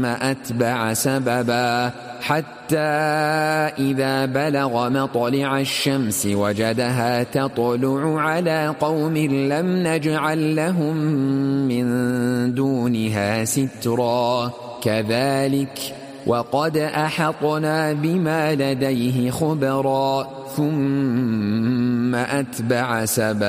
أتبع سببا حتى إذا بلغ مطلع الشمس وجدها تطلع على قوم لم نجعل لهم من دونها سترا كذلك وقد أحطنا بما لديه خبرا ثم أتبع سببا